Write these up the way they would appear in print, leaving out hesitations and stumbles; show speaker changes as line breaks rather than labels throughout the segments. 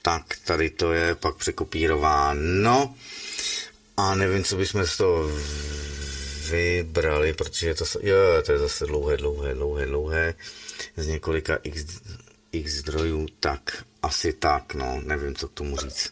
tak tady to je pak překopírováno. A nevím, co bychom z toho vybrali, protože to je zase dlouhé, z několika x zdrojů, tak asi tak, no, nevím, co k tomu říct.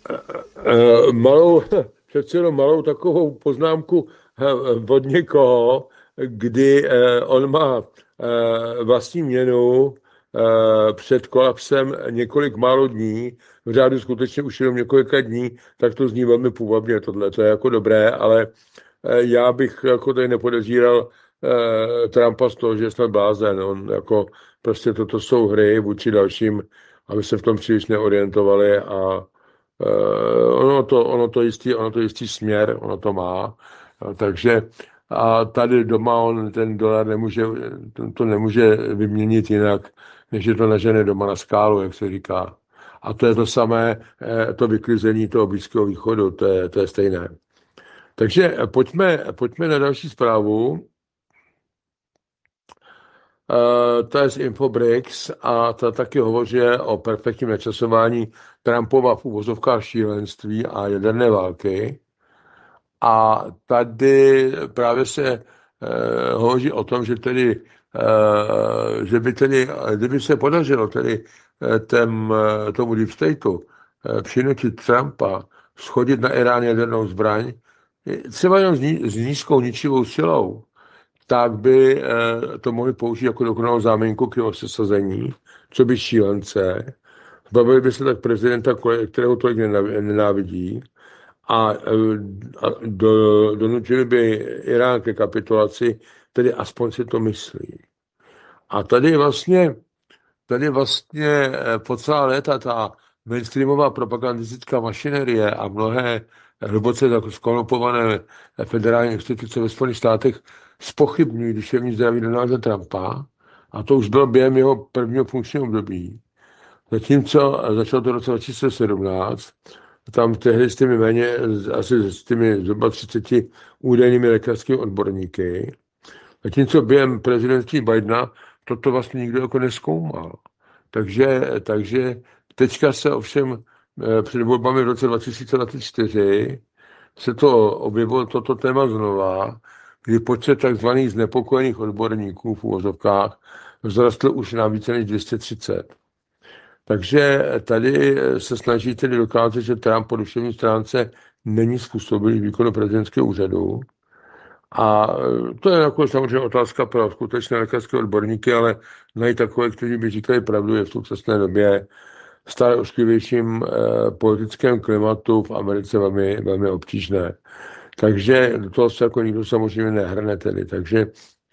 Přece jenom malou takovou poznámku od někoho, kdy on má vlastní měnu před kolapsem několik málo dní, v řádu skutečně už jenom několika dní, tak to zní velmi půvabně tohle, to je jako dobré, ale já bych jako tady nepodezíral Trumpa z toho, že je snad blázen, on jako prostě toto jsou hry vůči dalším, aby se v tom příliš neorientovali a ono to jistý směr, ono to má, takže a tady doma on ten dolar nemůže vyměnit jinak, než že to nažene doma na skálu, jak se říká. A to je to samé, to vyklizení toho Blízkého východu, to je stejné. Takže pojďme na další zprávu. To je z Infobrix a ta taky hovoří o perfektním načasování Trumpova v uvozovkách šílenství a jaderné války. A tady právě se hovoří o tom, že tedy, kdyby se podařilo tedy tomu Deep Stateu přinutit Trumpa shodit na Irán jadernou zbraň, třeba jenom s nízkou ničivou silou, tak by to mohli použít jako dokonalou záminku k jeho sesazení, co by šílence. Zbavili by se tak prezidenta, kterého tolik nenávidí, a donutili by Irán ke kapitulaci, tedy aspoň si to myslí. A tady vlastně po celá léta ta mainstreamová propagandistická mašinerie a mnohé hluboce skorupované federální instituce ve Spojených státech zpochybňují duševní zdraví Donalda Trumpa, a to už bylo během jeho prvního funkčního období. Zatímco začalo to v roce 2017, tam tehdy s těmi asi s těmi zhruba 30 údajnými lékařskými odborníky, zatímco během prezidentství Bidena toto vlastně nikdo jako nezkoumal. Takže teďka se ovšem před volbami v roce 2024 se to objevilo toto téma znova, kdy počet takzvaných znepokojených odborníků v uvozovkách vzrostl už na více než 230. Takže tady se snaží tedy dokázat, že Trump po duševní stránce není způsobilý výkonu prezidentského úřadu. A to je jako samozřejmě otázka pro skutečné lékařské odborníky, ale najít takové, kteří by říkali pravdu, je v současné době stále ošklivějším politickém klimatu v Americe velmi, velmi obtížné. Takže do toho se jako nikdo samozřejmě nehrne tedy. Takže,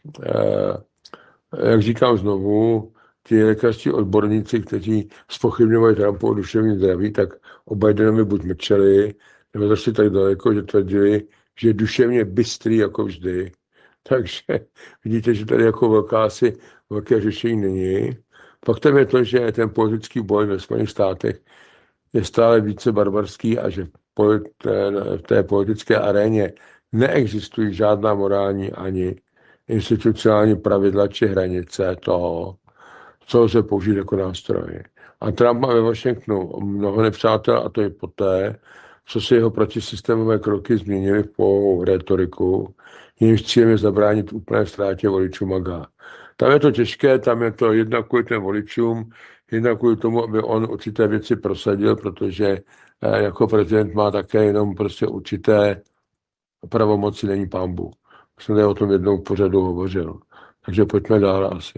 jak říkám znovu, ti lékařští odborníci, kteří zpochybňovali Trumpovo duševní zdraví, tak o Bidenovi buď mlčeli, nebo zašli tak daleko, že tvrdili, že je duševně bystrý jako vždy. Takže vidíte, že tady jako velké řešení není. Faktem je to, že ten politický boj ve Spojených státech je stále více barbarský a že v té politické aréně neexistují žádná morální ani institucionální pravidla či hranice toho, co lze použít jako nástroj. A Trump má ve Washingtonu mnoho nepřátel, a to i poté, co se jeho protisystémové kroky změnily v pouhou rétoriku, jejímž cílem je zabránit úplné ztrátě voličů MAGA. Tam je to těžké, tam je to jednak kvůli těm voličům, jednak kvůli tomu, aby on určité věci prosadil, protože jako prezident má také jenom prostě určité pravomoci, není pán Bůh. Jsem tady o tom jednou pořadu hovořil. Takže pojďme dál asi.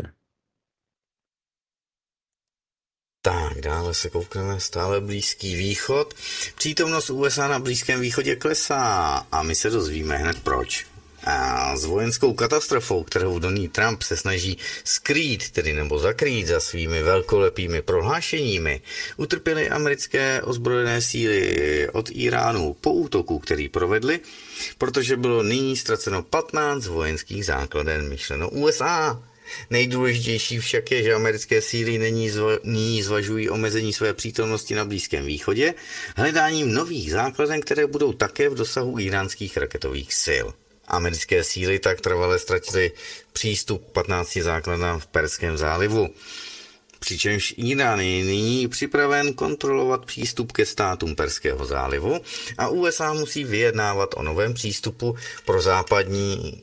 Tak, dále se koukneme, stále Blízký východ. Přítomnost USA na Blízkém východě klesá a my se dozvíme hned proč. A s vojenskou katastrofou, kterou Donald Trump se snaží skrýt, tedy nebo zakrýt za svými velkolepými prohlášeními, utrpěly americké ozbrojené síly od Iránu po útoku, který provedli, protože bylo nyní ztraceno 15 vojenských základen, myšleno USA. Nejdůležitější však je, že americké síly nyní zvažují omezení své přítomnosti na Blízkém východě hledáním nových základen, které budou také v dosahu iránských raketových sil. Americké síly tak trvale ztratily přístup k 15 základnám v Perském zálivu. přičemž Irán je nyní připraven kontrolovat přístup ke státům Perského zálivu a USA musí vyjednávat o novém přístupu pro západní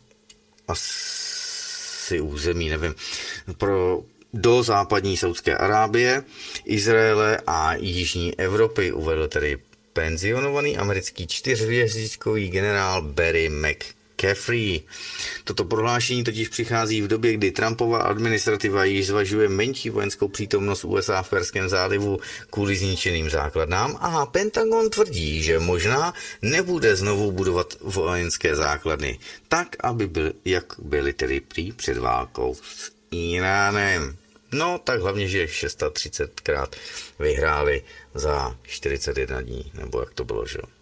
asi území, nevím, do západní Saúdské Arábie, Izraele a jižní Evropy, uvedl tedy penzionovaný americký 4hvězdičkový generál Barry McCaffrey. Toto prohlášení totiž přichází v době, kdy Trumpova administrativa již zvažuje menší vojenskou přítomnost USA v Perském zálivu kvůli zničeným základnám a Pentagon tvrdí, že možná nebude znovu budovat vojenské základny, tak, jak byly tedy prý před válkou s Iránem. No, tak hlavně, že 630krát vyhráli za 41 dní, nebo jak to bylo, že jo?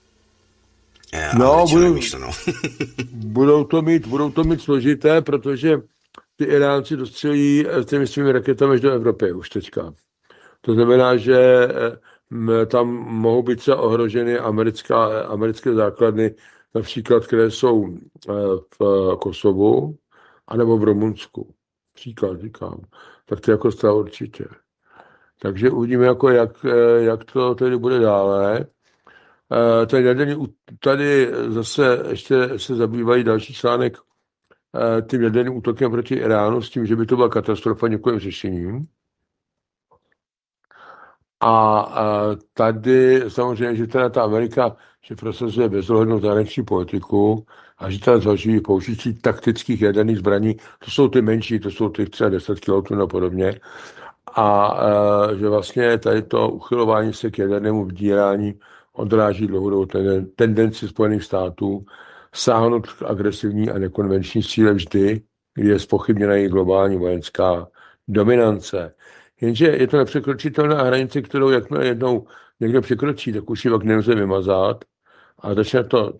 No, budou to mít složité, protože ty Iránci dostřelí s těmi svými raketami až do Evropy už teďka. To znamená, že tam mohou být třeba ohroženy americké základny, například, které jsou v Kosovu, anebo v Rumunsku. Příklad říkám. Tak to jako stále určitě. Takže uvidíme, jako jak to tedy bude dále. Tady zase ještě se zabývají další článek tím jaderným útokem proti Iránu s tím, že by to byla katastrofa několik řešením. A tady samozřejmě, že teda ta Amerika, že prosazuje bezohlednou zahraniční politiku a že teda zvažují použití taktických jaderných zbraní, to jsou ty menší, to jsou ty třeba 10 kilotun a podobně. A že vlastně tady to uchylování se k jadernému vydírání odráží dlouhodobou tendenci Spojených států sáhnout k agresivní a nekonvenční síle vždy, kdy je zpochybněna její globální vojenská dominance. Jenže je to nepřekročitelná hranice, kterou jakmile jednou někdo překročí, tak už ji pak nemůže vymazat a začne to,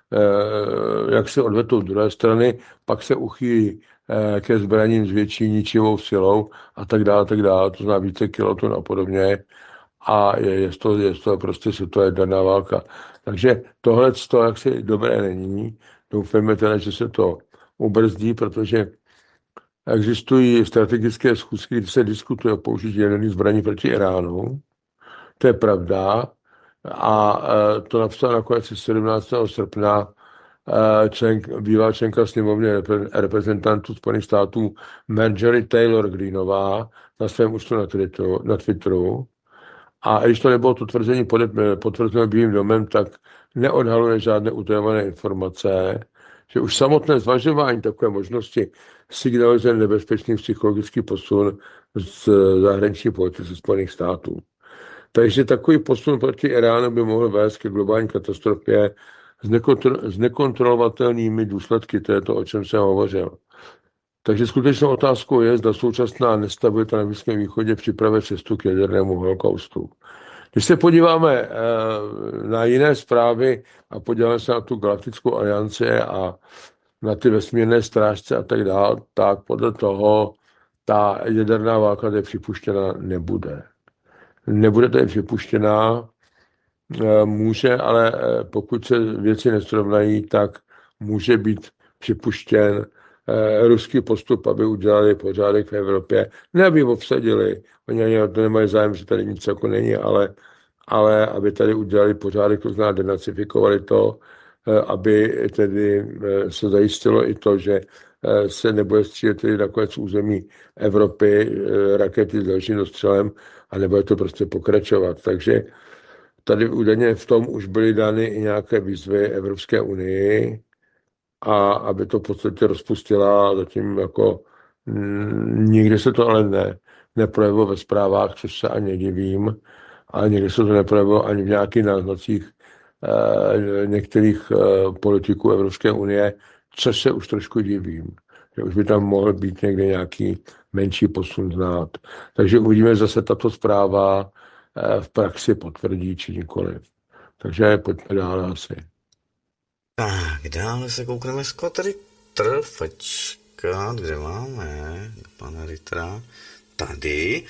jak se odvetou druhé strany, pak se uchýlí ke zbraním s větší ničivou silou a tak dále, to znamená více kilotun a podobně. A je to prostě světová daná válka. Takže tohle jaksi dobré není. Doufejme teda, že se to ubrzdí, protože existují strategické schůzky, kdy se diskutuje o použití jaderných zbraní proti Iránu. To je pravda. A to napsal nakonec 17. srpna bývalá členka sněmovny reprezentantů Spojených států Marjorie Taylor Greenová na svém účtu na Twitteru. A když to nebylo to tvrzení potvrzeno Bílým domem, tak neodhaluje žádné utajované informace, že už samotné zvažování takové možnosti signalizuje nebezpečný psychologický posun z zahraniční politiky Spojených států. Takže takový posun proti Iránu by mohl vést ke globální katastrofě s nekontrolovatelnými důsledky, to je to, o čem jsem hovořil. Takže skutečnou otázkou je, zda současná nestabilita na Blízkém východě připravuje cestu k jadernému holokaustu. Když se podíváme na jiné zprávy a podíváme se na tu galaktickou alianci a na ty vesmírné strážce a tak dále, tak podle toho ta jaderná válka tady připuštěna nebude. Nebude tady připuštěná, může, ale pokud se věci nesrovnají, tak může být připuštěn ruský postup, aby udělali pořádek v Evropě. Ne, aby obsadili, oni ani to nemají zájem, že tady nic jako není, ale aby tady udělali pořádek, to znamená denacifikovali to, aby tedy se zajistilo i to, že se nebude střílet tedy nakonec území Evropy rakety s dalším dostřelem a nebude to prostě pokračovat. Takže tady údajně v tom už byly dány i nějaké výzvy Evropské unii, a aby to v podstatě rozpustila, zatím jako nikdy se to ale neprojevilo ve zprávách, což se ani nedivím, ale nikdy se to neprojevilo ani v nějakých náznacích některých politiků Evropské unie, což se už trošku divím, že už by tam mohl být někde nějaký menší posun znát. Takže uvidíme, zase tato zpráva v praxi potvrdí, či nikoliv. Takže pojďme dále asi.
Tak, dále se koukneme Scott Ritter, kde máme pana Rittera? Tady.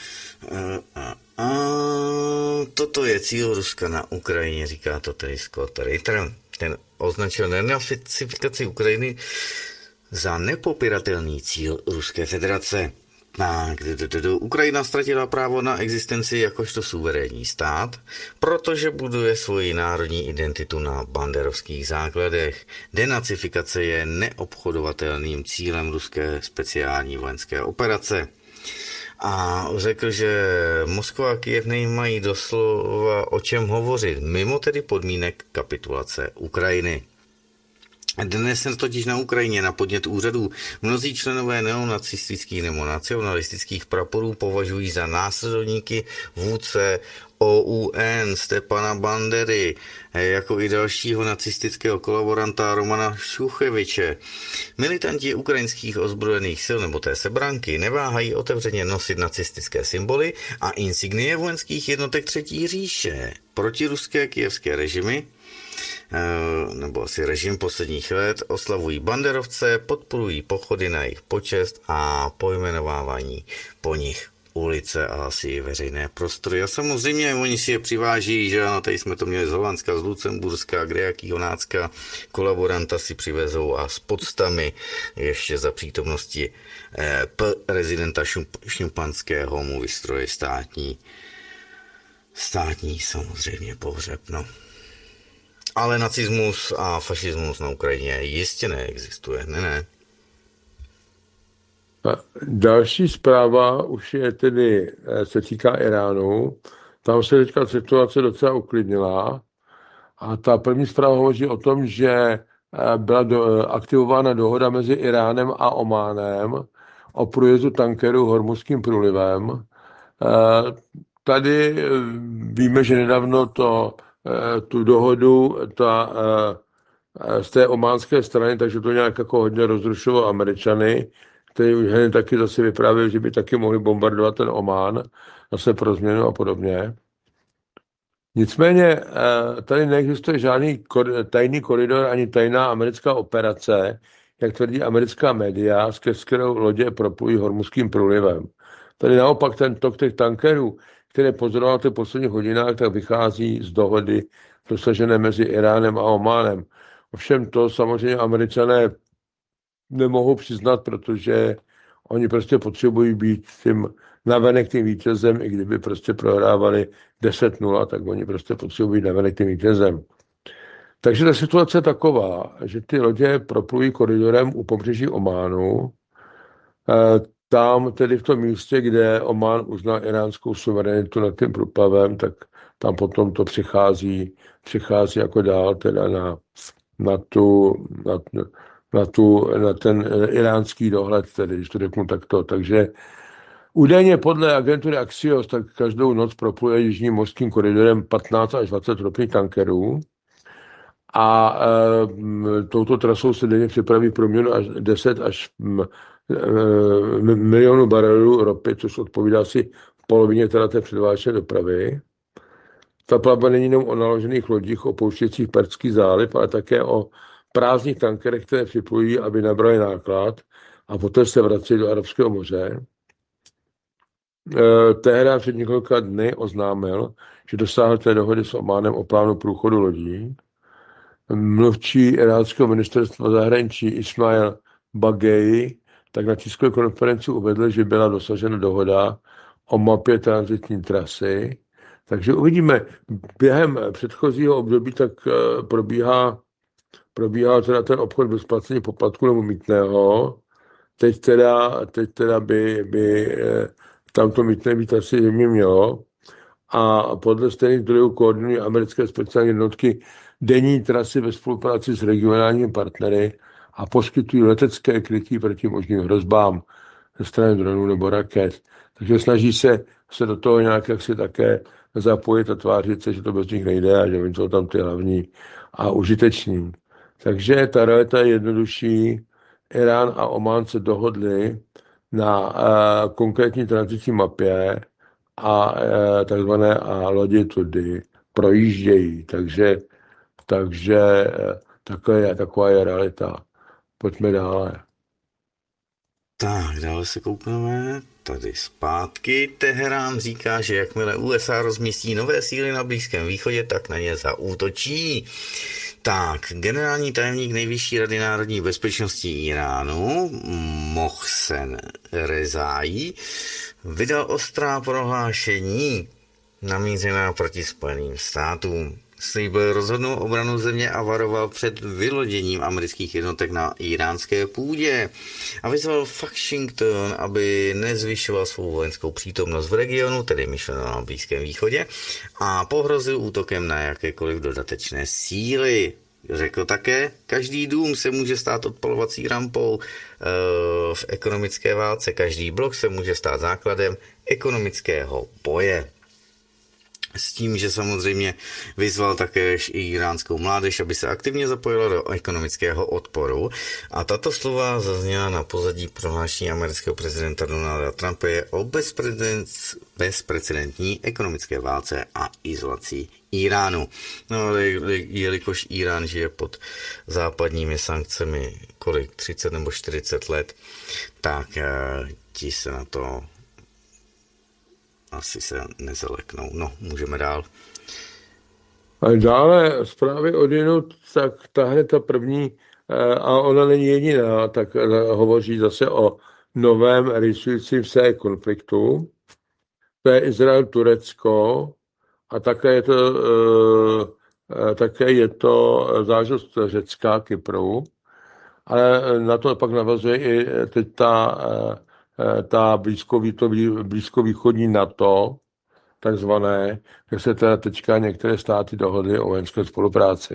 Toto je cíl Ruska na Ukrajině, říká to tedy Scott Ritter. Ten označil denacifikaci Ukrajiny za nepopiratelný cíl Ruské federace. Tak, Ukrajina ztratila právo na existenci jakožto suverénní stát, protože buduje svoji národní identitu na banderovských základech. Denacifikace je neobchodovatelným cílem ruské speciální vojenské operace. A řekl, že Moskva a Kyjev nemají doslova o čem hovořit, mimo tedy podmínek kapitulace Ukrajiny. Dnes se totiž na Ukrajině na podnět úřadů mnozí členové neonacistických nebo nacionalistických praporů považují za následovníky vůdce OUN Stepana Bandery, jako i dalšího nacistického kolaboranta Romana Šucheviče. Militanti ukrajinských ozbrojených sil nebo té sebranky neváhají otevřeně nosit nacistické symboly a insignie vojenských jednotek Třetí říše. Protiruské kyjevské režimy nebo asi režim posledních let oslavují banderovce, podporují pochody na jejich počest a pojmenovávání po nich ulice a asi veřejné prostory. A samozřejmě oni si je přiváží, že ano, tady jsme to měli z Holandska, z Lucemburska, kde jakýho nácka kolaboranta si přivezou a s podstami ještě za přítomnosti prezidenta Šumpanského mu vystroje státní samozřejmě pohřeb, no. Ale nacismus a fašismus na Ukrajině jistě neexistuje, ne.
A další zpráva už je tedy, se týká Iránu. Tam se teďka situace docela uklidnila. A ta první zpráva hovoří o tom, že byla aktivována dohoda mezi Iránem a Ománem o průjezdu tankerů Hormuzským průlivem. Tady víme, že nedávno tu dohodu z té ománské strany, takže to nějak jako hodně rozrušilo Američany, kteří už hned taky zase vyprávěli, že by taky mohli bombardovat ten Omán, zase pro změnu a podobně. Nicméně tady neexistuje žádný tajný koridor ani tajná americká operace, jak tvrdí americká média, skrz kterou lodě proplují Hormuzským průlivem. Tady naopak ten tok těch tankerů, které pozoroval v těch posledních hodinách, tak vychází z dohody dosažené mezi Iránem a Ománem. Ovšem to samozřejmě Američané nemohou přiznat, protože oni prostě potřebují být navenek tím vítězem, i kdyby prostě prohrávali 10-0, tak oni prostě potřebují být navenek tím vítězem. Takže ta situace je taková, že ty lodě proplují koridorem u pobřeží Ománu, tam tedy v tom místě, kde Omán uznal iránskou suverenitu nad tím průplavem, tak tam potom to přichází jako dál teda na ten iránský dohled, tedy, když to řeknu takto. Takže údajně podle agentury Axios, tak každou noc propluje jižním mořským koridorem 15 až 20 ropných tankerů a touto trasou se denně připraví proměnu až 10 až milionů barelů ropy, což odpovídá asi polovině teda té předvážné dopravy. Ta plavba není jenom o naložených lodích opouštějících Perský záliv, ale také o prázdných tankerech, které připlují, aby nabrali náklad a poté se vrací do Arabského moře. Teherán před několika dny oznámil, že dosáhl té dohody s Ománem o plánu průchodu lodí. Mluvčí iránského ministerstva zahraničí Ismail Bagei tak na tiskové konferenci uvedl, že byla dosažena dohoda o mapě tranzitní trasy. Takže uvidíme, během předchozího období tak probíhá teda ten obchod bez placení poplatku nebo mýtného. Teď teda by tamto mýtné být asi země mělo. A podle stejných zdrojů koordinují americké speciální jednotky denní trasy ve spolupráci s regionálními partnery a poskytují letecké krytí proti možným hrozbám ze strany dronů nebo raket. Takže snaží se do toho nějak jaksi také zapojit a tvářit se, že to bez nich nejde a že oni jsou tam ty hlavní a užiteční. Takže ta realita je jednodušší. Irán a Omán se dohodli na konkrétní tranzitní mapě a takzvané lodi tudy projíždějí. Takže taková je realita. Pojďme dále.
Tak, dále se koukneme tady zpátky. Teherán říká, že jakmile USA rozmístí nové síly na Blízkém východě, tak na ně zaútočí. Tak, generální tajemník Nejvyšší rady národní bezpečnosti Iránu, Mohsen Rezaí, vydal ostrá prohlášení namířená proti Spojeným státům. Slíbil rozhodnou obranu země a varoval před vyloděním amerických jednotek na iránské půdě a vyzval Washington, aby nezvyšoval svou vojenskou přítomnost v regionu, tedy myšleno na Blízkém východě, a pohrozil útokem na jakékoliv dodatečné síly. Řekl také, každý dům se může stát odpalovací rampou v ekonomické válce, každý blok se může stát základem ekonomického boje. S tím, že samozřejmě vyzval také i iránskou mládež, aby se aktivně zapojila do ekonomického odporu. A tato slova zazněla na pozadí prohlášení amerického prezidenta Donalda Trumpa o bezprecedentní ekonomické válce a izolaci Iránu. No ale jelikož Irán žije pod západními sankcemi 30 nebo 40 let, tak ti se na to asi se nezaleknou. No, můžeme dál.
A dále zprávy odinut, tak tahle ta první, a ona není jediná, tak hovoří zase o novém rysujícím se konfliktu. To je Izrael-Turecko a také je to záležitost Řecka, Kypru, ale na to pak navazuje i teď ta blízkovýchodní NATO, takzvané, kde se teda teďka některé státy dohodly o vojenské spolupráci.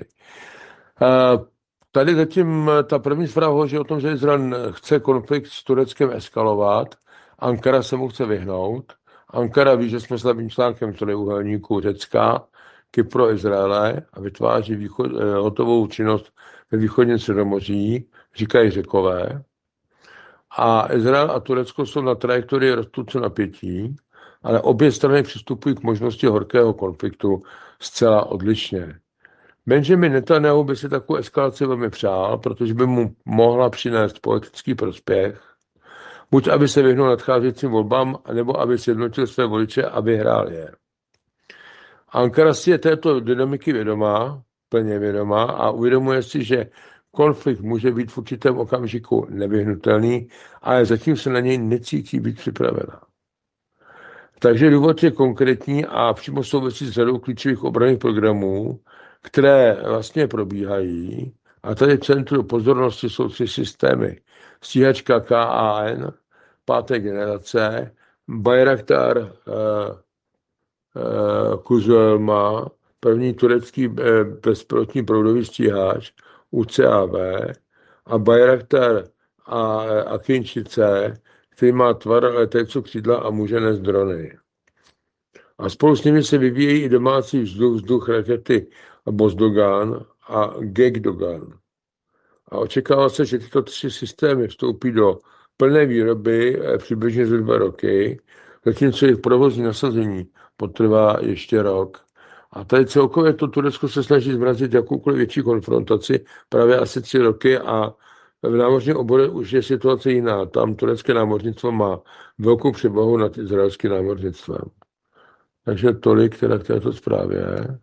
Tady zatím ta první zpráva hovoří o tom, že Izrael chce konflikt s Tureckem eskalovat, Ankara se mu chce vyhnout. Ankara ví, že jsme slabým článkem trojúhelníku Řecka, Kypru a Izraele a vytváří hotovou činnost ve východním Středomoří, říkají Řekové. A Izrael a Turecko jsou na trajektorii rostoucího napětí, ale obě strany přistupují k možnosti horkého konfliktu zcela odlišně. Benjamin Netanyahu by si takovou eskalaci velmi přál, protože by mu mohla přinést politický prospěch, buď aby se vyhnul nadcházejícím volbám, nebo aby sjednotil své voliče a vyhrál je. Ankara si je této dynamiky vědomá, plně vědomá a uvědomuje si, že konflikt může být v určitém okamžiku nevyhnutelný, ale zatím se na něj necítí být připravena. Takže důvod je konkrétní a přímo souvisí s řadou klíčových obranných programů, které vlastně probíhají. A tady v centru pozornosti jsou 3 systémy. Stíhačka KAN, 5. generace, Bayraktar Kuzelma, první turecký bezpilotní proudový stíhač, UCAV, a Bayraktar Akinčice, který má tvar letécího křídla a může nést drony. A spolu s nimi se vyvíjejí i domácí vzduch rakety Bozdogan a Gegdogan. A očekává se, že tyto 3 systémy vstoupí do plné výroby přibližně za 2 roky, zatímco jejich provozní nasazení potrvá ještě rok. A tady celkově to Turecko se snaží zmrazit jakoukoliv větší konfrontaci právě asi 3 roky a v námořním oboru už je situace jiná. Tam turecké námořnictvo má velkou převahu nad izraelským námořnictvem. Takže tolik teda k této zprávě.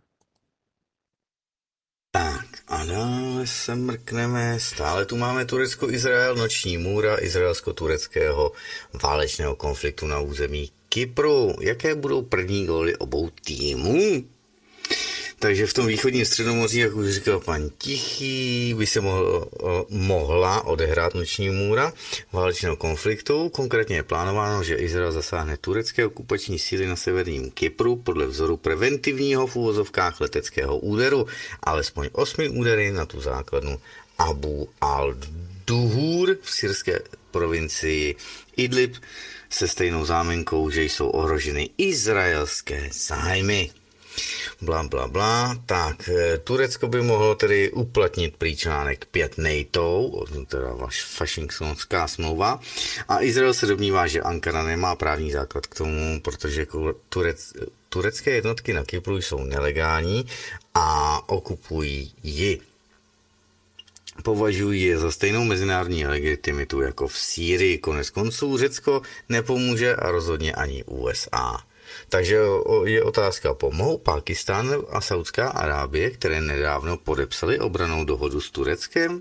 Tak a dále se mrkneme. Stále tu máme Turecko-Izrael, noční můr a izraelsko-tureckého válečného konfliktu na území Kypru. Jaké budou první góly obou týmů? Takže v tom východním Středomoří, jak už říkal pan Tichý, by se mohla odehrát noční můra válečného konfliktu. Konkrétně je plánováno, že Izrael zasáhne turecké okupační síly na severním Kypru podle vzoru preventivního v úvozovkách leteckého úderu. Alespoň 8 údery na tu základnu Abu al-Duhur v syrské provincii Idlib se stejnou záminkou, že jsou ohroženy izraelské zájmy. Bla, bla, bla. Tak, Turecko by mohlo tedy uplatnit prý článek 5 NATO, teda Washingtonská smlouva, a Izrael se domnívá, že Ankara nemá právní základ k tomu, protože turecké jednotky na Kypru jsou nelegální a okupují ji. Považují je za stejnou mezinárodní legitimitu jako v Sýrii. Konec konců Řecko nepomůže a rozhodně ani USA. Takže je otázka, pomohou Pákistán a Saudská Arábie, které nedávno podepsaly obrannou dohodu s Tureckem?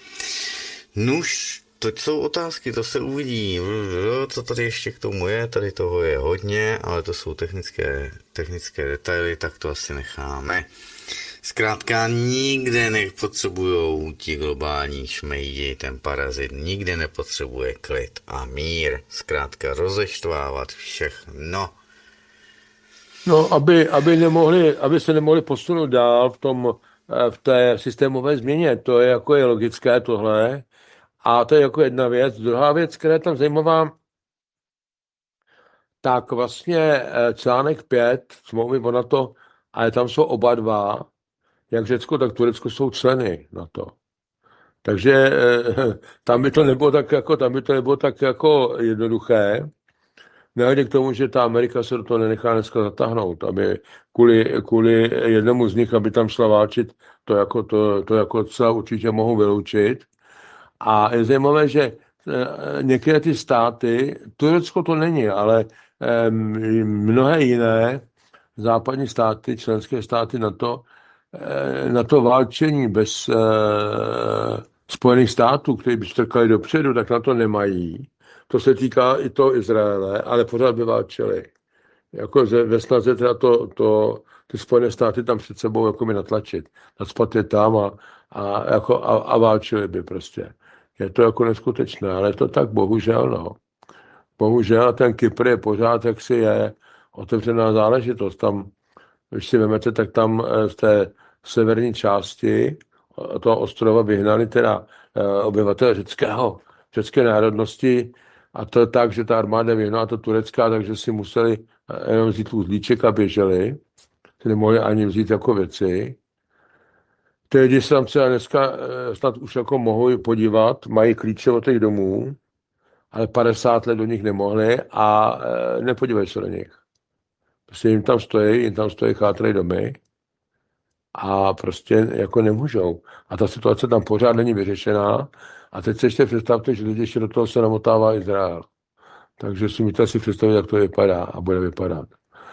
Nuž, to jsou otázky, to se uvidí. Co tady ještě k tomu je, tady toho je hodně, ale to jsou technické detaily, tak to asi necháme. Zkrátka nikde nepotřebujou ti globální šmejdi, ten parazit, nikde nepotřebuje klid a mír. Zkrátka rozeštvávat všechno.
No, aby se nemohli posunout dál v té systémové změně, to je jako je logické tohle. A to je jako jedna věc. Druhá věc, která je tam zajímavá, tak vlastně článek 5 smlouvy o NATO, ale tam jsou oba dva, jak Řecko, tak Turecko jsou členy NATO. Takže tam by to nebylo tak jako jednoduché. Nehledě k tomu, že ta Amerika se do toho nenechá dneska zatáhnout, aby kvůli jednomu z nich, aby tam šla válčit, to jako celá určitě mohou vyloučit. A je zajímavé, že některé ty státy, Turecko to není, ale mnohé jiné západní státy, členské státy na to válčení bez Spojených států, které by strkali dopředu, tak na to nemají. To se týká i toho Izraele, ale pořád by válčili. Jako ve snaze teda ty Spojené státy tam před sebou jako by natlačit. Nacpat je tam a válčili by prostě. Je to jako neskutečné, ale je to tak, bohužel, no. Bohužel ten Kypr je pořád, jak si je otevřená záležitost. Tam, když si vezmete, tak tam z té severní části toho ostrova vyhnali teda obyvatel řecké národnosti, a to tak, že ta armáda vyhnala to turecká, takže si museli jenom vzít uzlíček a běželi. Si nemohli ani vzít jako věci. Ty lidi se tam třeba dneska snad už jako mohou podívat, mají klíče od těch domů, ale 50 let do nich nemohli a nepodívají se do nich. Prostě jim tam stojí chátrají domy a prostě jako nemůžou. A ta situace tam pořád není vyřešená. A teď se ještě představte, že lidi ještě do toho se namotává Izrael. Takže si můžete si představit, jak to vypadá a bude vypadat.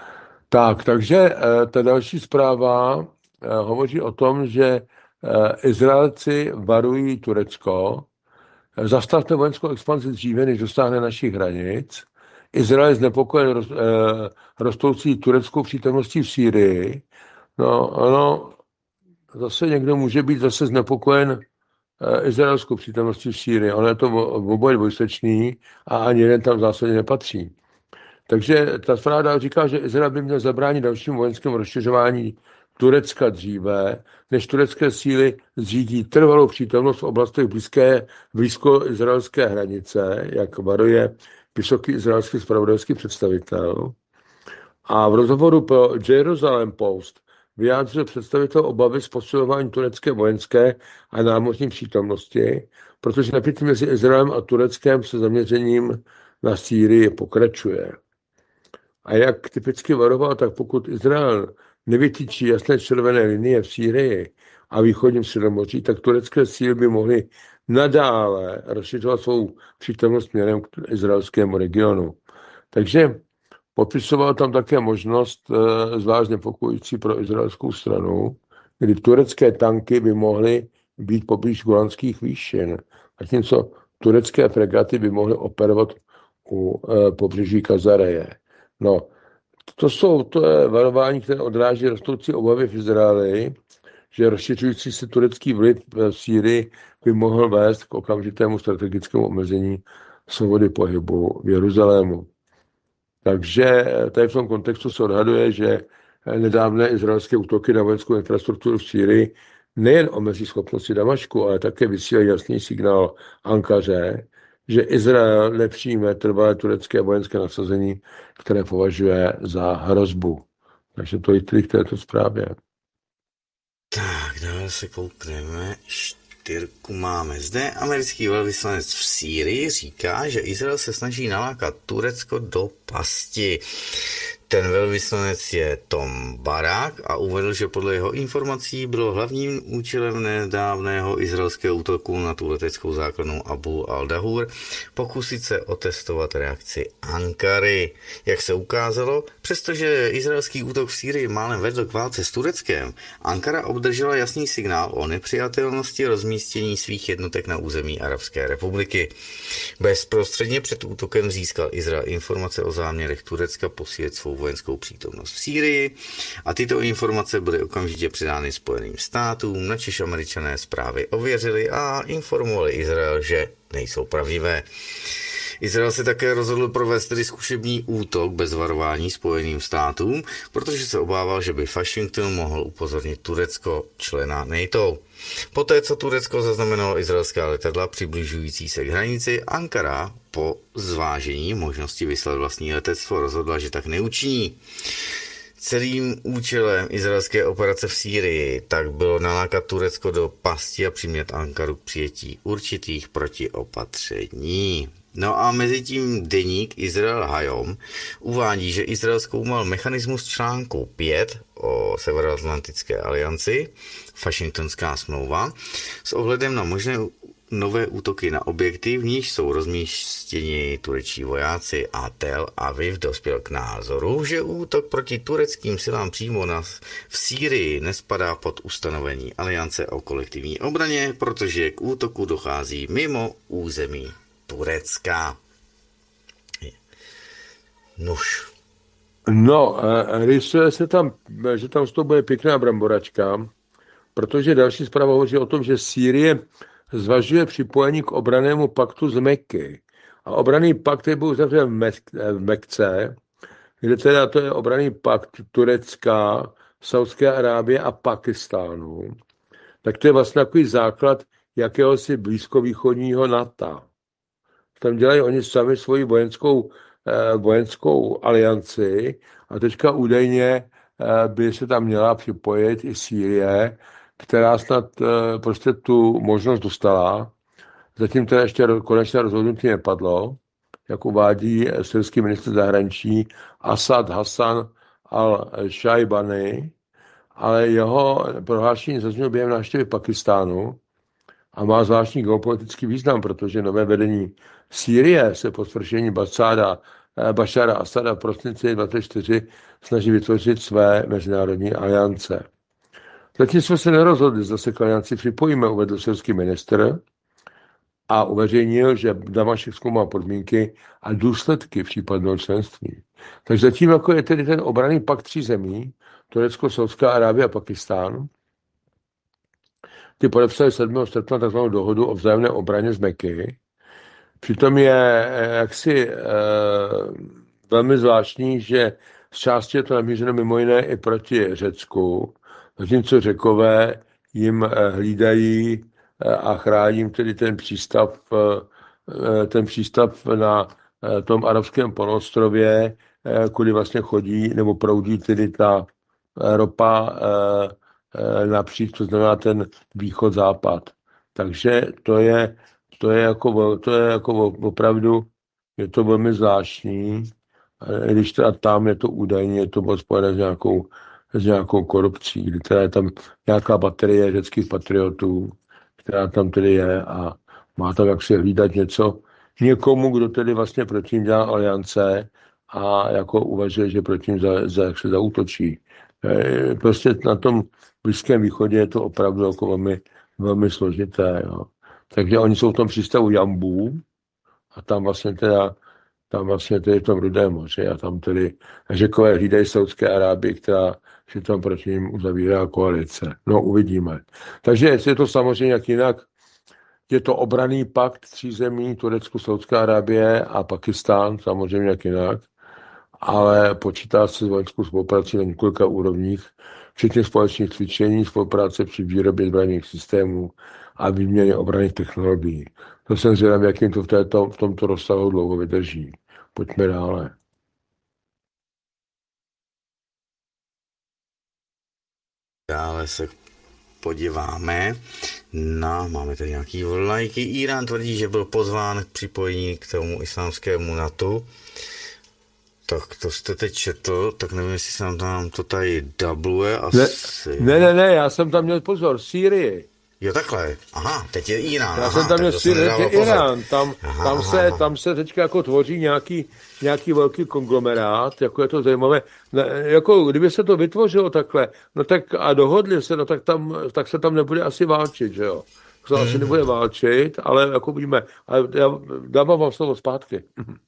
Takže ta další zpráva hovoří o tom, že Izraelci varují Turecko, zastavte vojenskou expanzi dříve, než dosáhne našich hranic. Izrael je znepokojen rostoucí tureckou přítomností v Sýrii. No, ono, zase někdo může být zase znepokojen izraelskou přítomností v Sýrii. Ono je to oboje dvojsečný a ani jeden tam v zásadě nepatří. Takže ta zpráva říká, že Izrael by měl zabránit dalšímu vojenskému rozšiřování Turecka dříve, než turecké síly zřídí trvalou přítomnost v oblastech blízko izraelské hranice, jak varuje vysoký izraelský zpravodajský představitel. A v rozhovoru pro Jerusalem Post vyjádřil představitel obavy z posilování turecké vojenské a námořní přítomnosti, protože napětí mezi Izraelem a Tureckem se zaměřením na Sýrii pokračuje. A jak typicky varoval, tak pokud Izrael nevytýčí jasné červené linie v Sýrii a východním Středomoří, tak turecké síly by mohly nadále rozšiřovat svou přítomnost směrem k izraelskému regionu. Takže popisoval tam také možnost zvlášť nepokojící pro izraelskou stranu, kdy turecké tanky by mohly být poblíž Golanských výšin, zatímco turecké fregaty by mohly operovat u pobřeží Kazareje. No, to je varování, které odráží rostoucí obavy v Izraeli, že rozšiřující se turecký vliv v Sýrii by mohl vést k okamžitému strategickému omezení svobody pohybu v Jeruzalému. Takže tady v tom kontextu se odhaduje, že nedávné izraelské útoky na vojenskou infrastrukturu v Sýrii nejen omezí schopnosti Damašku, ale také vysílají jasný signál Ankaře, že Izrael nepřijme trvalé turecké vojenské nasazení, které považuje za hrozbu. Takže to je k této zprávě.
Tak, dále se koukneme. Štyrku máme zde. Americký velvyslanec v Sýrii říká, že Izrael se snaží nalákat Turecko do pasti. Ten velvyslanec je Tom Barak a uvedl, že podle jeho informací bylo hlavním účelem nedávného izraelského útoku na tu leteckou základnu Abu al-Dahur pokusit se otestovat reakci Ankary. Jak se ukázalo, přestože izraelský útok v Sýrii málem vedl k válce s Tureckem, Ankara obdržela jasný signál o nepřijatelnosti rozmístění svých jednotek na území Arabské republiky. Bezprostředně před útokem získal Izrael informace o záměrech Turecka posílit svou vojenskou přítomnost v Sýrii a tyto informace byly okamžitě předány Spojeným státům, načež Američané zprávy ověřili a informovali Izrael, že nejsou pravdivé. Izrael se také rozhodl provést tedy zkušební útok bez varování Spojeným státům, protože se obával, že by Washington mohl upozornit Turecko, člena NATO. Poté, co Turecko zaznamenalo izraelská letadla přibližující se k hranici, Ankara po zvážení možnosti vyslat vlastní letectvo rozhodla, že tak neučiní. Celým účelem izraelské operace v Sýrii tak bylo nalákat Turecko do pasti a přimět Ankaru k přijetí určitých protiopatření. No a mezi tím deník Israel Hayom uvádí, že Izrael zkoumal mechanismus článku 5 o Severoatlantické alianci, Washingtonská smlouva, s ohledem na možné nové útoky na objekty, v níž jsou rozmístěni turečtí vojáci, a Tel Aviv dospěl k názoru, že útok proti tureckým silám přímo v Sýrii nespadá pod ustanovení aliance o kolektivní obraně, protože k útoku dochází mimo území Turecka. Nuž.
No, rysuje se tam, že tam z toho bude pěkná bramboračka, protože další zpráva hovoří o tom, že Sýrie zvažuje připojení k obrannému paktu z Meky. A obranný pakt je byl uzavřen v Mekce, kde teda to je obranný pakt Turecka, Saudské Arábie a Pakistánu. Tak to je vlastně takový základ jakéhosi blízkovýchodního NATO. Tam dělají oni sami svoji vojenskou alianci a teďka údajně by se tam měla připojit i Sýrie, která snad prostě tu možnost dostala. Zatím teda ještě konečné rozhodnutí nepadlo, jak uvádí syrský ministr zahraničí Asad Hassan al-Shaibani, ale jeho prohlášení zaznělo během návštěvy Pakistánu a má zvláštní geopolitický význam, protože nové vedení Sýrie se po svršení Bašara Asada v prosinci 24 snaží vytvořit své mezinárodní aliance. Zatím jsme se nerozhodli, zda se k alianci připojíme, uvedl syrský ministr a uveřejnil, že Damašek zkoumá podmínky a důsledky případného členství. Takže zatím jako je tedy ten obranný pakt 3 zemí, Turecko, Saudská Arábie a Pakistán. Ty podepsali 7. srpna tzv. Dohodu o vzájemné obraně z Meky. Přitom je jaksi velmi zvláštní, že z části je to namířeno mimo jiné i proti Řecku, zatímco Řekové jim hlídají a chrání tedy ten přístav na tom arabském poloostrově, kudy vlastně chodí nebo proudí tedy ta ropa napříč, to znamená ten východ-západ. Takže to je jako opravdu, je to velmi zvláštní, když teda tam je to údajně, je to bylo spojené s nějakou korupcí, kdy teda je tam nějaká baterie řeckých patriotů, která tam tedy je a má tam jak si hlídat někomu, kdo tedy vlastně proti ním dělá aliance a jako uvažuje, že proti ním jak se zaútočí. Prostě na tom Blízkém východě je to opravdu jako velmi, velmi složité. Jo. Takže oni jsou v tom přístavu Jambu a tam vlastně tedy v tom Rudém moři a tam tedy Řekové hlídají Saudské Arábii, která si tam proti ním uzavírá koalice. No, uvidíme. Takže je to samozřejmě jak jinak. Je to obranný pakt 3 zemí, Turecko, Saudská Arábie a Pakistán, samozřejmě jak jinak, ale počítá se s vojenskou spoluprací na několika úrovních, včetně společných cvičení, spolupráce při výrobě zbrojních systémů a výměně obranných technologií. To jsem zvědavý, jak jim to v tomto rozsahu dlouho vydrží. Pojďme dále.
Dále se podíváme máme tady nějaký lajky. Irán tvrdí, že byl pozván k připojení k tomu islámskému NATO. Tak to jste teď četl, tak nevím, jestli se nám to tady dubluje
Ne,
asi.
ne, já jsem tam měl pozor, Sýrii.
Jo, takhle. Aha, teď je Irán.
Já jsem tam měl
tak to jsem
Sýrii, teď
nedával
je
pozor.
Irán. Tam se teďka jako tvoří nějaký velký konglomerát, jako je to zajímavé. Jako kdyby se to vytvořilo takhle, no tak a dohodli se, no tak se tam nebude asi válčit, že jo. Se asi nebude válčit, ale jako vidíme. Ale já dávám vám slovo zpátky.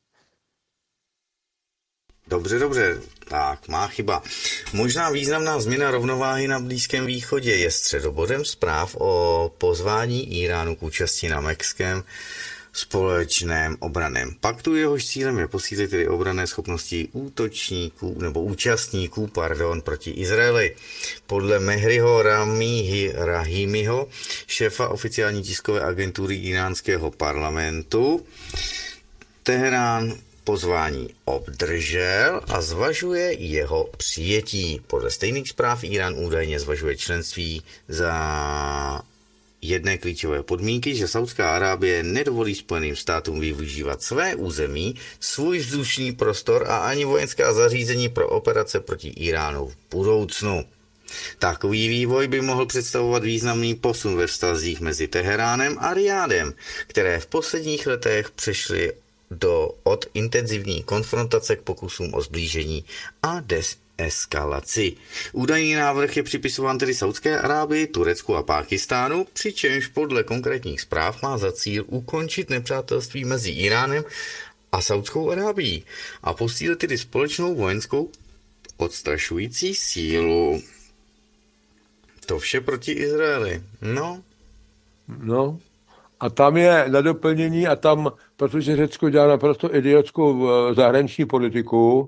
Dobře, tak má chyba. Možná významná změna rovnováhy na Blízkém východě je středobodem zpráv o pozvání Iránu k účasti na Mekském společném obranném paktu. Jehož cílem je posílit tedy obranné schopnosti účastníků proti Izraeli. Podle Mehriho Rahimiho, šéfa oficiální tiskové agentury iránského parlamentu, Teherán pozvání obdržel a zvažuje jeho přijetí. Podle stejných zpráv Irán údajně zvažuje členství za jedné klíčové podmínky, že Saudská Arábie nedovolí Spojeným státům využívat své území, svůj vzdušný prostor a ani vojenská zařízení pro operace proti Iránu v budoucnu. Takový vývoj by mohl představovat významný posun ve vztazích mezi Teheránem a Rijádem, které v posledních letech přešly od intenzivní konfrontace k pokusům o zblížení a deseskalaci. Údajný návrh je připisován tedy Saudské Arábii, Turecku a Pákistánu, přičemž podle konkrétních zpráv má za cíl ukončit nepřátelství mezi Iránem a Saudskou Arábií a posílit tedy společnou vojenskou odstrašující sílu. To vše proti Izraeli.
No. A tam je na doplnění, protože Řecko dělá naprosto idiotskou zahraniční politiku,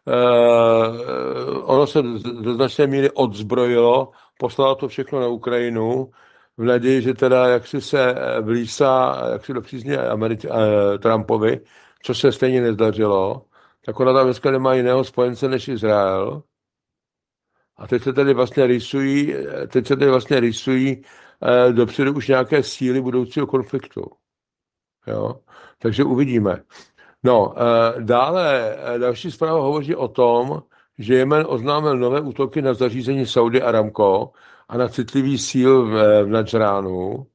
ono se do značné míry odzbrojilo, poslalo to všechno na Ukrajinu, v naději, že teda jaksi se vlísá jaksi do přízně Trumpovi, což se stejně nezdařilo, tak ona tam dneska nemá jiného spojence než Izrael. A teď se tedy vlastně rysují dopředu už nějaké síly budoucího konfliktu. Jo? Takže uvidíme. No, dále další zpráva hovoří o tom, že Jemen oznámil nové útoky na zařízení Saudi Aramco a na citlivý síl v Nadžránu.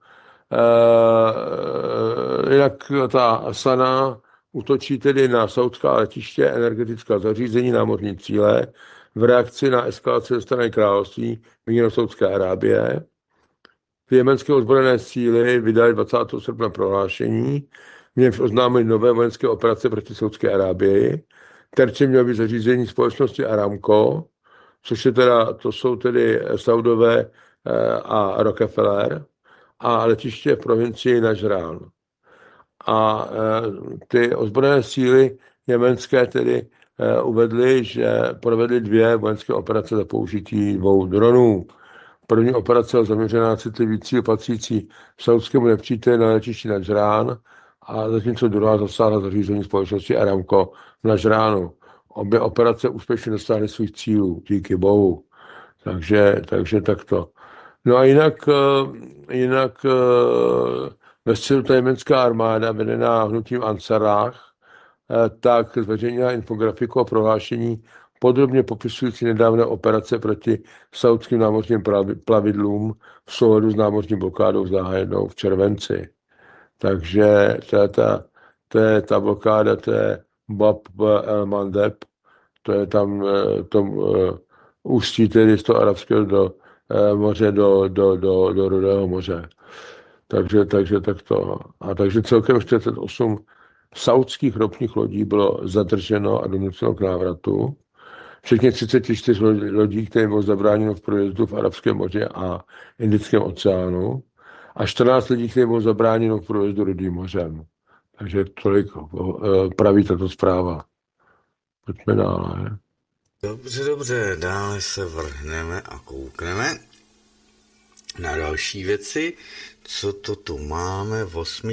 Jinak ta Sana útočí tedy na saudská letiště, energetická zařízení, námořní cíle v reakci na eskalaci ze strany království míněno Saudské Arábie. Jemenské ozbrojené síly vydali 20. srpna prohlášení, v němž oznámili nové vojenské operace proti Saudské Arábii. Terčem mělo být zařízení společnosti Aramco, to jsou tedy Saudové a Rockefeller, a letiště v provincii Nadžrán. A ty ozbrojené síly jemenské tedy uvedly, že provedly 2 vojenské operace za použití 2 dronů. První operace byla zaměřená na citlivý cíl patřící saudskému nepříteli na letišti Nadžrán, a zatímco druhá zasáhla zařízení společnosti Aramco v Nadžránu. Obě operace úspěšně dosáhly svých cílů, díky bohu. Takže takto. No a jinak ve středu ta jemenská armáda vedená hnutím Ansarách tak zveřejnila infografiku a prohlášení podrobně popisující nedávné operace proti saudským námořním plavidlům v souladu s námořní blokádou zahájenou v červenci. Takže to je ta blokáda, to je Bab el Mandeb, to je tam ústí tedy z toho arabského do moře, do Rudého moře. Takže takto. A takže celkem 48 saudských ropných lodí bylo zadrženo a donuceno k návratu, včetně 34 lodí, které bylo zabráněno v projezdu v Arabském moři a Indickém oceánu, a 14 lidí, které bylo zabráněno v projezdu Rudým mořem. Takže tolik praví tato zpráva. Pojďme dále.
Dobře, dále se vrhneme a koukneme na další věci. Co to tu máme? 8.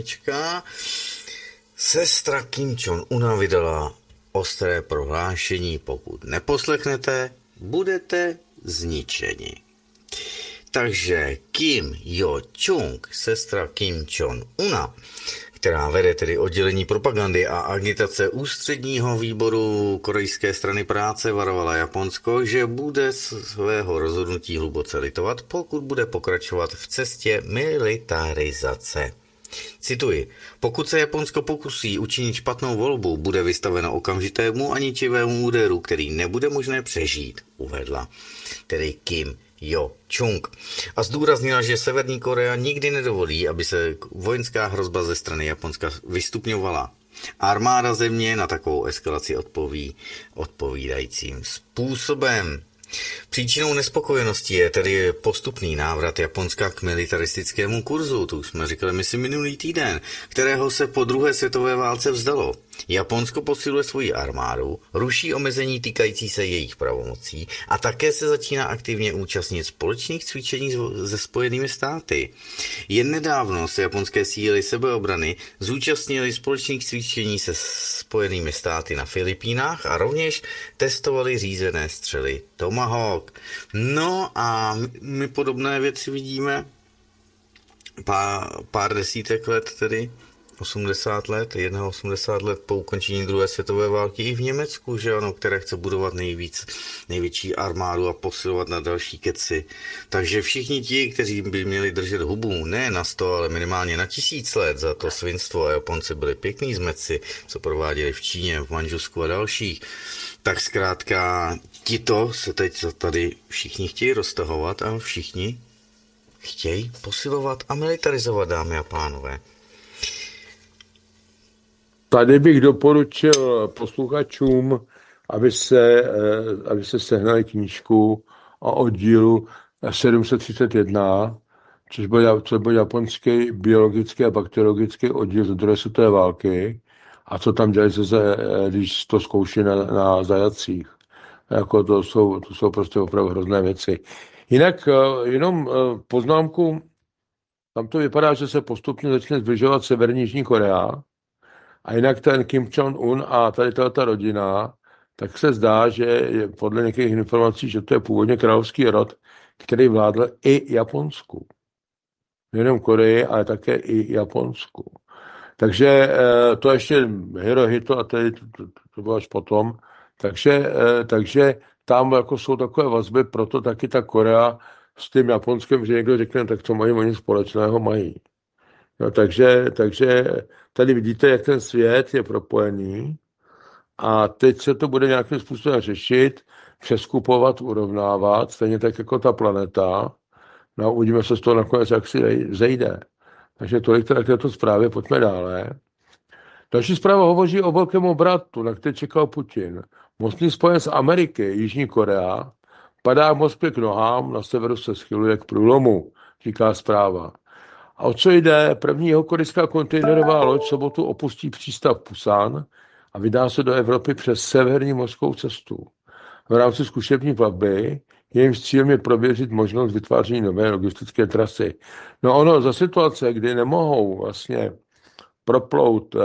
Sestra Kim Jong-una vydala ostré prohlášení: pokud neposlechnete, budete zničeni. Takže Kim Jo-chung, sestra Kim Jong-una, která vede tedy oddělení propagandy a agitace ústředního výboru korejské strany práce, varovala Japonsko, že bude svého rozhodnutí hluboce litovat, pokud bude pokračovat v cestě militarizace. Cituji, pokud se Japonsko pokusí učinit špatnou volbu, bude vystaveno okamžitému a ničivému úderu, který nebude možné přežít, uvedla tedy Kim Jo-chung. A zdůraznila, že Severní Korea nikdy nedovolí, aby se vojenská hrozba ze strany Japonska vystupňovala. Armáda země na takovou eskalaci odpoví odpovídajícím způsobem. Příčinou nespokojenosti je tedy postupný návrat Japonska k militaristickému kurzu, to už jsme říkali myslím minulý týden, kterého se po druhé světové válce vzdalo. Japonsko posiluje svoji armádu, ruší omezení týkající se jejich pravomocí a také se začíná aktivně účastnit společných cvičení se Spojenými státy. Jen nedávno se japonské síly sebeobrany zúčastnily společných cvičení se Spojenými státy na Filipínách a rovněž testovali řízené střely Tomahawk. No a my podobné věci vidíme pár desítek let tedy, 80 let, 81 let po ukončení druhé světové války i v Německu, že ano, které chce budovat největší armádu a posilovat na další keci. Takže všichni ti, kteří by měli držet hubu, ne na 100, ale minimálně na 1000 let za to svinstvo, a Japonci byli pěkný zmeci, co prováděli v Číně, v Manžusku a dalších, tak zkrátka tito se teď tady všichni chtějí roztahovat a všichni chtějí posilovat a militarizovat, dámy a pánové.
Tady bych doporučil posluchačům, aby se sehnali knížku o oddílu 731, což byl japonský biologický a bakteriologický oddíl z druhé světové války a co tam dělají, když to zkouší na zajatcích. Jako to jsou prostě opravdu hrozné věci. Jinak jenom poznámku, tam to vypadá, že se postupně začne zbližovat Severní Jižní Korea. A jinak ten Kim Jong-un a tady ta rodina, tak se zdá, že je podle některých informací, že to je původně královský rod, který vládl i Japonsku. Nejenom Koreji, ale také i Japonsku. Takže to ještě Hirohito a tady to bylo až potom. Takže tam jako jsou takové vazby, proto taky ta Korea s tím Japonskem, že někdo řekne, tak co mají oni společného, mají. No, takže tady vidíte, jak ten svět je propojený a teď se to bude nějakým způsobem řešit, přeskupovat, urovnávat, stejně tak jako ta planeta. No uvidíme se z toho nakonec, jak si zejde. Takže tolik teda k této zprávě, pojďme dále. Další zpráva hovoří o velkém obratu, na který čekal Putin. Mocný spojenec Ameriky, Jižní Korea, padá v Moskvě k nohám, na severu se schyluje k průlomu, říká zpráva. A o co jde? První jihokorejská kontejnerová loď v sobotu opustí přístav Pusan a vydá se do Evropy přes severní mořskou cestu. V rámci zkušební plavby jejímž cílem je prověřit možnost vytváření nové logistické trasy. No ono za situace, kdy nemohou vlastně proplout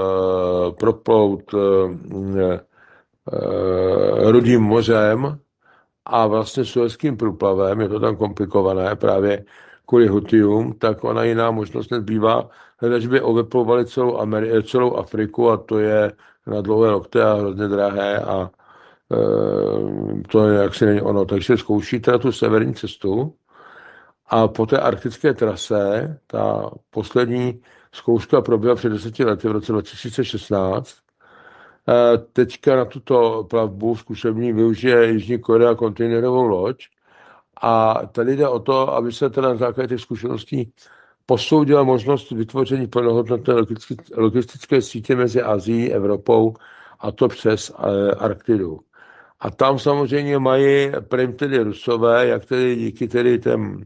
Rudým mořem a vlastně Suezským průplavem, je to tam komplikované právě kvůli Hutiům, tak ona jiná možnost nezbývá, než by oveplouvali celou Afriku a to je na dlouhé lokty a hrozně drahé a to jaksi není ono. Takže zkouší teda tu severní cestu a po té arktické trase, ta poslední zkouška proběhla před 10 lety v roce 2016. Teďka na tuto plavbu zkušební využije Jižní Korea kontejnerovou loď a tady jde o to, aby se teda na základě těch zkušeností posoudila možnost vytvoření plnohodnotné logistické sítě mezi Asií, Evropou a to přes Arktidu. A tam samozřejmě mají prim tedy Rusové, jak tedy díky tedy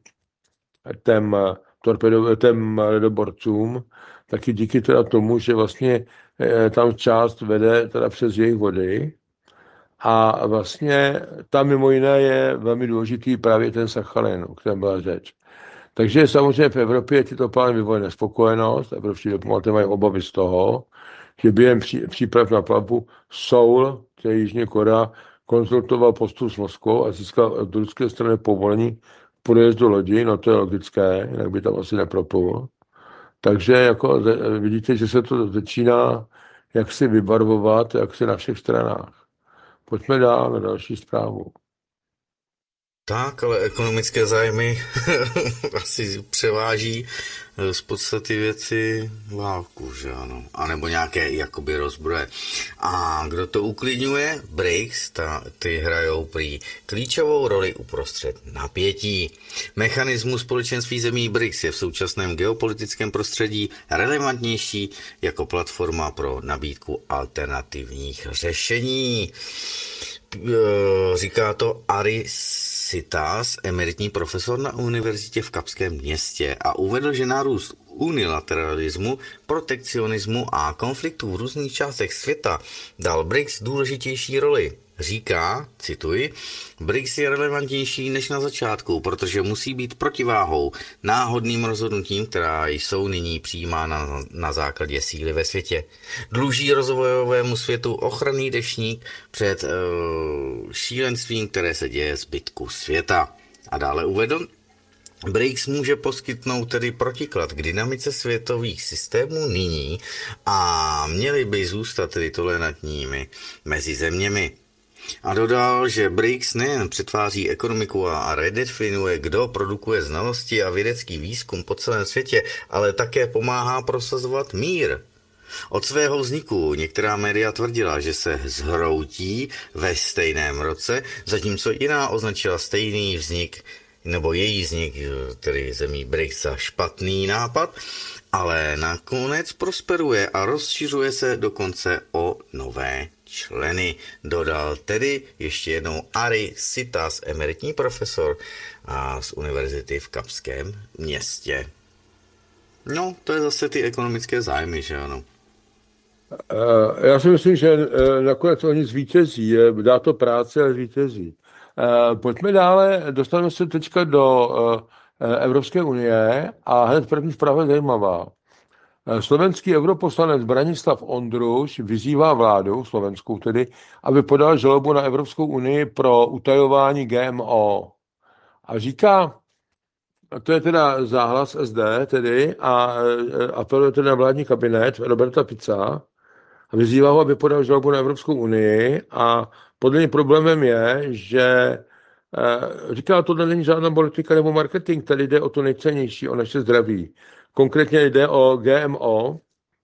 těm ledoborcům, taky díky teda tomu, že vlastně tam část vede teda přes jejich vody a vlastně tam mimo jiné je velmi důležitý právě ten Sachalin, o kterém byla řeč. Takže samozřejmě v Evropě tyto plány vyvolají nespokojenost, evropští diplomaté mají obavy z toho, že během příprav na plavbu Seoul, který Jižní Korea, konzultoval postup s Moskvou a získal od ruské strany povolení k podjezdu lodi, no to je logické, jinak by tam asi neproplul. Takže jako vidíte, že se to začíná jaksi vybarvovat, jaksi na všech stranách. Pojďme dál na další zprávu.
Tak, ale ekonomické zájmy asi převáží z podstaty věci válku, že ano? A nebo nějaké jakoby rozbroje. A kdo to uklidňuje? BRICS, ty hrajou prý klíčovou roli uprostřed napětí. Mechanismus společenství zemí BRICS je v současném geopolitickém prostředí relevantnější jako platforma pro nabídku alternativních řešení. Říká to Ari Sitas, emeritní profesor na univerzitě v Kapském Městě, a uvedl, že nárůst unilateralismu, protekcionismu a konfliktů v různých částech světa dal BRICS důležitější roli. Říká, cituji, BRICS je relevantnější než na začátku, protože musí být protiváhou náhodným rozhodnutím, která jsou nyní přijímána na základě síly ve světě. Dluží rozvojovému světu ochranný deštník před šílenstvím, které se děje zbytku světa. A dále uvedl, BRICS může poskytnout tedy protiklad k dynamice světových systémů nyní a měly by zůstat tedy tolerantními mezi zeměmi. A dodal, že BRICS nejen přetváří ekonomiku a redefinuje, kdo produkuje znalosti a vědecký výzkum po celém světě, ale také pomáhá prosazovat mír. Od svého vzniku některá média tvrdila, že se zhroutí ve stejném roce, zatímco jiná označila stejný vznik, nebo její vznik, tedy zemí BRICS, za špatný nápad, ale nakonec prosperuje a rozšiřuje se dokonce o nové členy. Dodal tedy ještě jednou Ari Sitas, emeritní profesor z univerzity v Kapském Městě. No, to je zase ty ekonomické zájmy, že ano?
Já si myslím, že nakonec oni zvítězí. Dá to práce, ale zvítězí. Pojďme dále, dostaneme se teďka do Evropské unie a hned první zpráva je zajímavá. Slovenský europoslanec Branislav Ondruš vyzývá vládu, slovenskou tedy, aby podal žalobu na Evropskou unii pro utajování GMO. A říká, to je teda záhlas SD tedy, a apeluje tedy na vládní kabinet Roberta Fica a vyzývá ho, aby podal žalobu na Evropskou unii, a podle něj problémem je, že říká, tohle není žádná politika nebo marketing, tady jde o to nejcennější, o naše zdraví. Konkrétně jde o GMO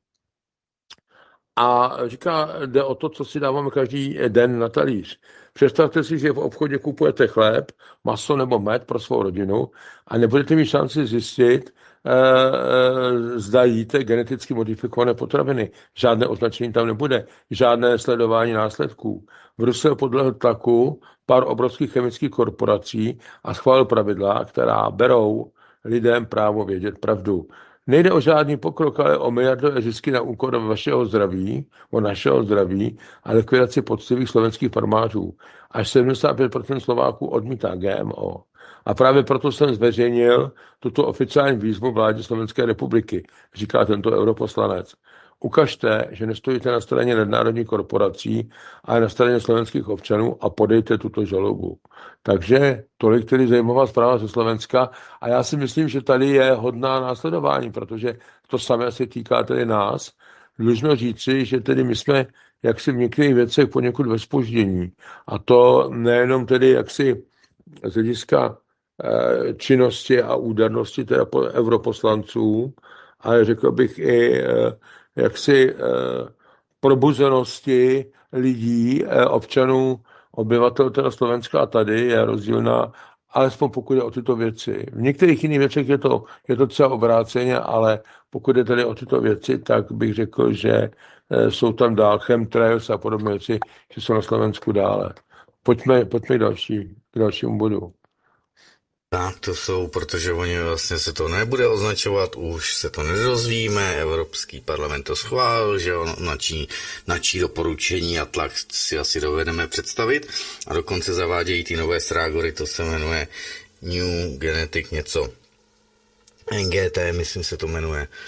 a říká, jde o to, co si dáváme každý den na talíř. Představte si, že v obchodě kupujete chléb, maso nebo med pro svou rodinu a nebudete mít šanci zjistit, zda jíte geneticky modifikované potraviny. Žádné označení tam nebude, žádné sledování následků. Brusel podlehl tlaku pár obrovských chemických korporací a schválil pravidla, která berou lidem právo vědět pravdu. Nejde o žádný pokrok, ale o miliardové zisky na úkor vašeho zdraví, o našeho zdraví a likvidaci poctivých slovenských farmářů. Až 75% Slováků odmítá GMO. A právě proto jsem zveřejnil tuto oficiální výzvu vládě Slovenské republiky, říká tento europoslanec. Ukažte, že nestojíte na straně nadnárodních korporací, ale na straně slovenských občanů a podejte tuto žalobu. Takže tolik tedy zajímavá zpráva ze Slovenska a já si myslím, že tady je hodná následování, protože to samé se týká tedy nás. Dlužno říci, že tedy my jsme jaksi v některých věcech poněkud ve zpoždění. A to nejenom tedy jaksi z hlediska činnosti a údernosti teda europoslanců, ale řekl bych i jaksi probuzenosti lidí, občanů, obyvatel teda Slovenska, a tady je rozdílná, alespoň pokud je o tyto věci. V některých jiných věcech je to třeba obráceně, ale pokud je tady o tyto věci, tak bych řekl, že jsou tam dál chemtrails a podobné věci, že jsou na Slovensku dále. Pojďme k dalšímu bodu.
Tak to jsou, protože oni vlastně se to nebude označovat, už se to nedozvíme, Evropský parlament to schválil, že on načí doporučení a tlak si asi dovedeme představit a dokonce zavádějí ty nové srágory, to se jmenuje New Genetic něco, NGT, myslím se to jmenuje.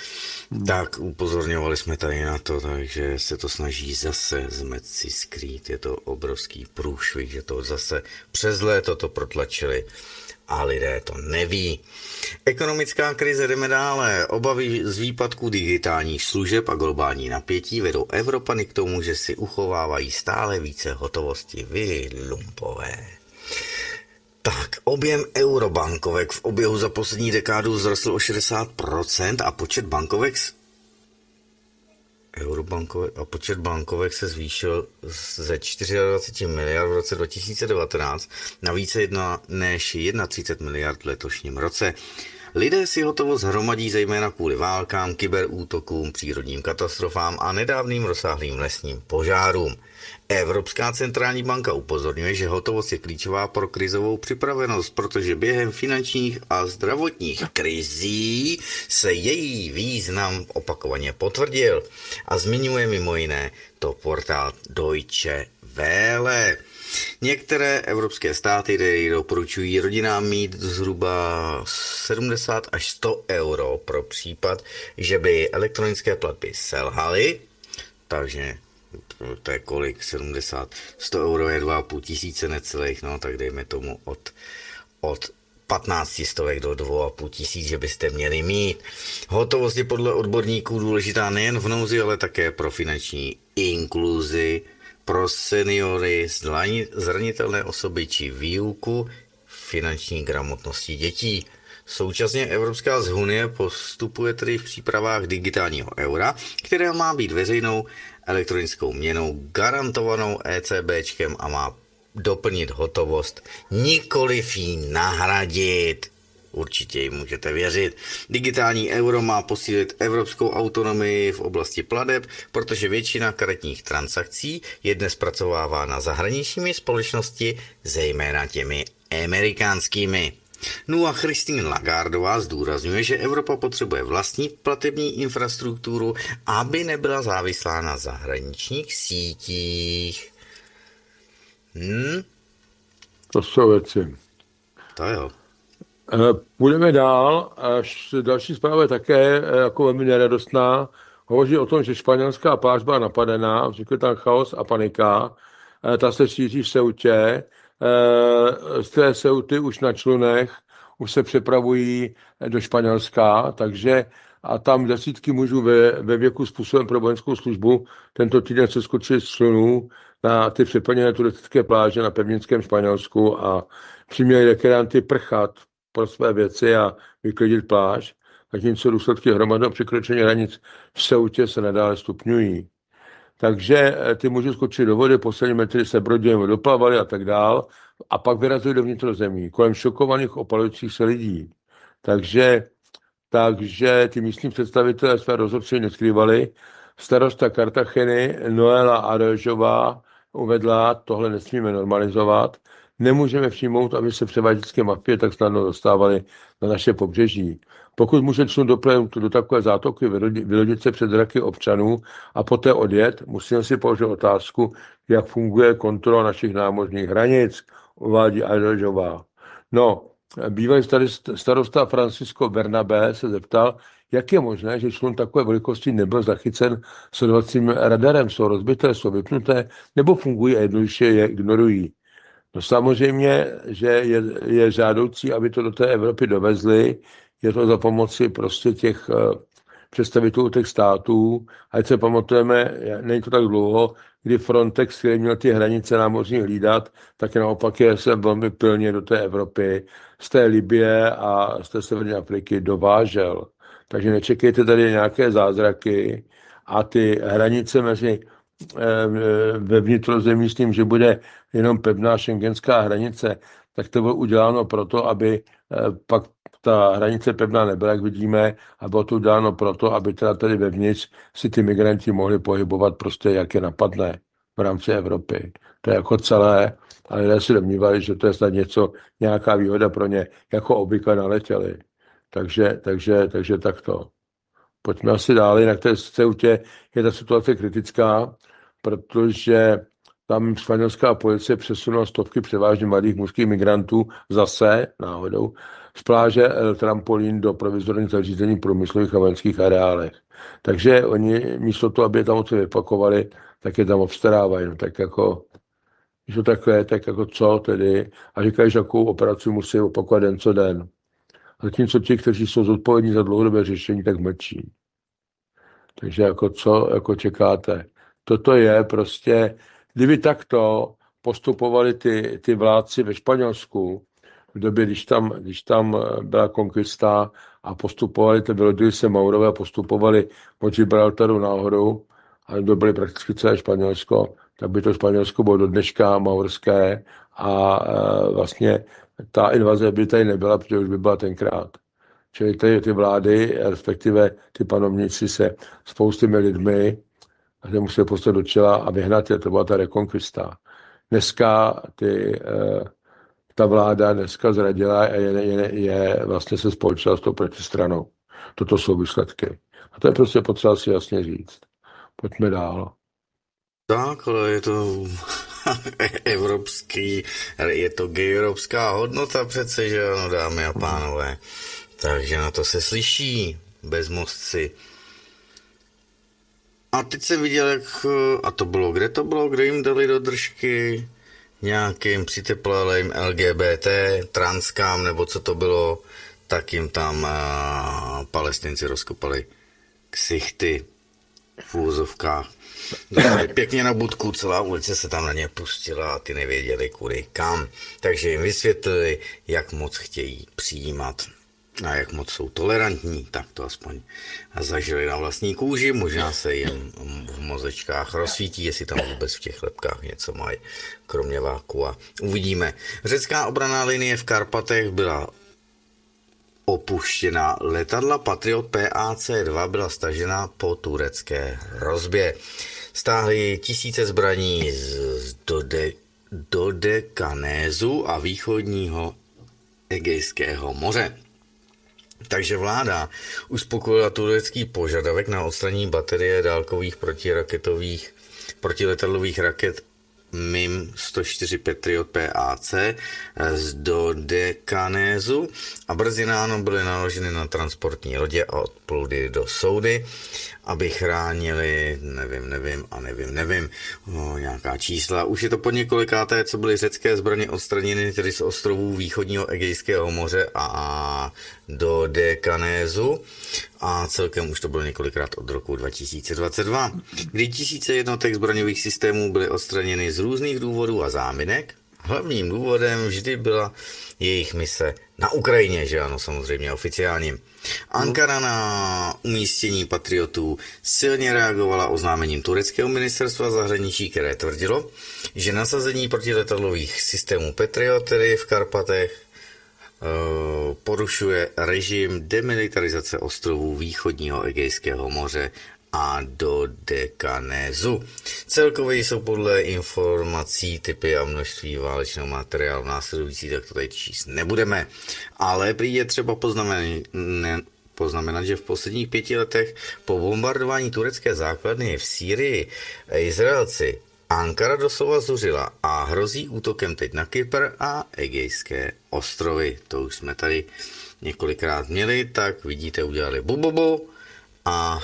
Tak upozorňovali jsme tady na to, takže se to snaží zase zmetci skrýt. Je to obrovský průšvih, že to zase přes léto to protlačili a lidé to neví. Ekonomická krize, jdeme dále. Obavy z výpadku digitálních služeb a globální napětí vedou Evropany k tomu, že si uchovávají stále více hotovosti. Vy lumpové. Tak, objem eurobankovek v oběhu za poslední dekádu vzrostl o 60% a počet bankovek se zvýšil ze 24 miliard v roce 2019 na více než 31 miliard v letošním roce. Lidé si hotovost hromadí zejména kvůli válkám, kyberútokům, přírodním katastrofám a nedávným rozsáhlým lesním požárům. Evropská centrální banka upozorňuje, že hotovost je klíčová pro krizovou připravenost, protože během finančních a zdravotních krizí se její význam opakovaně potvrdil. A zmiňuje mimo jiné to portál Deutsche Welle. Některé evropské státy tedy doporučují rodinám mít zhruba 70 až 100 euro pro případ, že by elektronické platby selhaly, takže to je kolik, 70, 100 euro je 2,5 tisíce necelých, no tak dejme tomu od 15 stovek do 2,5 tisíc, že byste měli mít. Hotovost je podle odborníků důležitá nejen v nouzi, ale také pro finanční inkluzi, pro seniory, zranitelné osoby či výuku finanční gramotnosti dětí. Současně Evropská unie postupuje tedy v přípravách digitálního eura, která má být veřejnou elektronickou měnou garantovanou ECBčkem a má doplnit hotovost, nikoliv ji nahradit. Určitě jim můžete věřit. Digitální euro má posílit evropskou autonomii v oblasti plateb, protože většina karetních transakcí je dnes zpracovávána zahraničními společnosti, zejména těmi amerikánskými. No a Christine Lagardová zdůrazňuje, že Evropa potřebuje vlastní platební infrastrukturu, aby nebyla závislá na zahraničních sítích.
To jsou věci.
To jo.
Půjdeme dál. Další zpráva je také jako velmi neradostná. Hovoří o tom, že španělská pláž byla napadená, vznikl tam chaos a panika. Ta se šíří v Ceutě. Z té Ceuty už na člunech už se přepravují do Španělska, takže a tam desítky mužů ve věku způsobem pro vojenskou službu tento týden se skočili z člunů na ty přeplněné turistické pláže na pevninském Španělsku a přiměli rekreanty prchat pro své věci a vyklidit pláž, zatímco důsledky hromadného překročení hranic v Ceutě se nadále stupňují. Takže ty muži skočili do vody, poslední metry se brodě doplavali a tak dál a pak vyrazili do vnitrozemí kolem šokovaných opalujících se lidí. Takže ty místní představitelé své rozhodčení neskrývali. Starosta Cartageny Noela Arroyová uvedla, tohle nesmíme normalizovat. Nemůžeme přijmout, aby se převaděčské mafie tak snadno dostávaly na naše pobřeží. Pokud může člun doplout do takové zátoky, vylodit se před zraky občanů a poté odjet, musíme si položit otázku, jak funguje kontrola našich námořních hranic, uvádí Arroyová. No, bývalý starosta Francisco Bernabé se zeptal, jak je možné, že člun takové velikosti nebyl zachycen sledovacím radarem, jsou rozbité, jsou vypnuté, nebo fungují a jednoduše je ignorují. No samozřejmě, že je žádoucí, aby to do té Evropy dovezli, je to za pomoci prostě těch představitelů těch států. Ať se pamatujeme, není to tak dlouho, kdy Frontex, který měl ty hranice námořní hlídat, tak naopak je se velmi pilně do té Evropy, z té Libye a z té Severní Afriky dovážel. Takže nečekejte tady nějaké zázraky a ty hranice mezi ve vnitrozemí s tím, že bude jenom pevná šengenská hranice, tak to bylo uděláno proto, aby pak ta hranice pevná nebyla, jak vidíme, a bylo to uděláno proto, aby teda tady vevnitř si ty migranti mohli pohybovat prostě, jak je napadne v rámci Evropy. To je jako celé, ale lidé si domnívali, že to je snad nějaká výhoda pro ně, jako obvykle naletěli. Takže takto. Pojďme asi dále, jinak té Ceutě je ta situace kritická, protože tam španělská policie přesunula stovky převážně mladých mužských migrantů zase náhodou z pláže trampolín do provizorních zařízení průmyslových a vojenských areálech. Takže oni místo toho, aby je tam odsud vypakovali, tak je tam obstarávají. No, tak jako, když to takhle, tak jako co tedy? A říkají, že takovou operaci musí opakovat den co den. Zatímco ti, kteří jsou zodpovědní za dlouhodobé řešení, tak mlčí. Takže jako co jako čekáte? Toto je prostě, kdyby takto postupovali ty vládci ve Španělsku, v době, když tam byla konkvista a postupovali, to vylodili se Maurové a postupovali od Gibraltaru nahoru a dobili prakticky celé Španělsko, tak by to Španělsko bylo do dneška maurské a vlastně ta invaze by tady nebyla, protože už by byla tenkrát. Čili ty vlády, respektive ty panovníci se spoustými lidmi museli postavit do čela a vyhnat je. To byla ta rekonkvista. Dneska ta vláda dneska zradila a je vlastně se spolčila s tou protistranou. Toto jsou výsledky. A to je prostě potřeba si jasně říct. Pojďme dál.
Tak, ale je to je to evropská hodnota přece, že ano, dámy a pánové. Takže na to se slyší bezmozci. A teď jsem viděl, a to bylo, kde jim dali do držky nějakým přiteplalým LGBT, transkám, nebo co to bylo, tak jim tam Palestinci rozkopali ksichty v úzovkách. Dostali pěkně na budku, celá ulice se tam na ně pustila a ty nevěděli kudy kam. Takže jim vysvětlili, jak moc chtějí přijímat a jak moc jsou tolerantní, tak to aspoň zažili na vlastní kůži, možná se jim v mozečkách rozsvítí, jestli tam vůbec v těch lepkách něco mají, kromě vákua. Uvidíme. Řecká obranná linie v Karpatech byla opuštěna. Letadla Patriot PAC-2 byla stažena po turecké hrozbě. Stáhli tisíce zbraní z Dodekanézu a východního Egejského moře. Takže vláda uspokojila turecký požadavek na odstranění baterie dálkových protiletadlových raket MIM-104 Patriot PAC z Dodekanézu a brzy ráno byly naloženy na transportní lodě a odpluly do Saudy, aby chránili, nevím, nějaká čísla. Už je to po několikáté, co byly řecké zbraně odstraněny tedy z ostrovů východního Egejského moře a do Dodekanézu a celkem už to bylo několikrát od roku 2022, kdy tisíce jednotek zbraňových systémů byly odstraněny z různých důvodů a záminek. Hlavním důvodem vždy byla jejich mise na Ukrajině, že ano, samozřejmě oficiálně. Ankara na umístění patriotů silně reagovala oznámením tureckého ministerstva zahraničí, které tvrdilo, že nasazení protiletadlových systémů Patriot, tedy v Karpatech, porušuje režim demilitarizace ostrovů východního Egejského moře a Dodekanézu. Celkově jsou podle informací, typy a množství válečného materiálu následující, tak to tady číst nebudeme. Ale prý je třeba poznamenat, že v posledních 5 letech po bombardování turecké základny v Sýrii Izraelci Ankara doslova zuřila a hrozí útokem teď na Kypr a Egejské ostrovy. To už jsme tady několikrát měli, tak vidíte, udělali bubobu a